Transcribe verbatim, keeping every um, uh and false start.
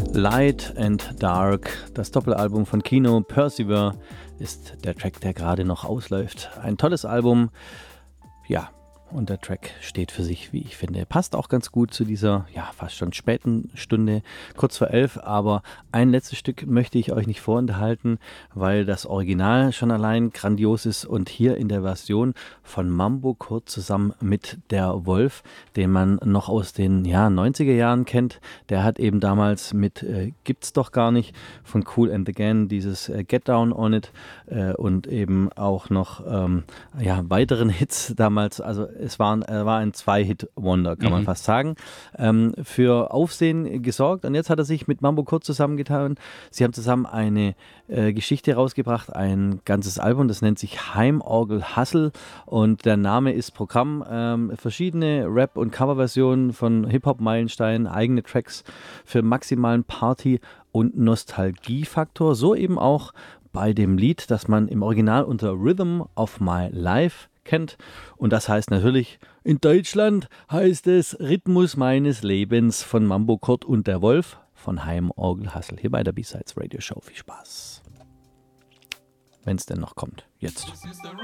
Light and Dark, das Doppelalbum von Kino. Percival ist der Track, der gerade noch ausläuft. Ein tolles Album, ja. Und der Track steht für sich, wie ich finde. Passt auch ganz gut zu dieser, ja, fast schon späten Stunde, kurz vor elf. Aber ein letztes Stück möchte ich euch nicht vorenthalten, weil das Original schon allein grandios ist. Und hier in der Version von Mambo Kurt zusammen mit der Wolf, den man noch aus den ja, neunziger Jahren kennt. Der hat eben damals mit äh, Gibt's doch gar nicht von Kool and the Gang dieses äh, Get Down on It äh, und eben auch noch ähm, ja, weiteren Hits damals, also es war ein, war ein Zwei-Hit-Wonder, kann mhm. man fast sagen, ähm, für Aufsehen gesorgt. Und jetzt hat er sich mit Mambo Kurt zusammengetan. Sie haben zusammen eine äh, Geschichte rausgebracht, ein ganzes Album, das nennt sich Heimorgel Hustle und der Name ist Programm. Ähm, verschiedene Rap- und Coverversionen von Hip-Hop-Meilensteinen, eigene Tracks für maximalen Party- und Nostalgiefaktor. So eben auch bei dem Lied, das man im Original unter Rhythm of My Life kennt. Und das heißt natürlich, in Deutschland heißt es Rhythmus meines Lebens von Mambo Kurt und der Wolf von Heimorgel Hustle. Hier bei der B-Sides Radio Show. Viel Spaß. Wenn es denn noch kommt. Jetzt.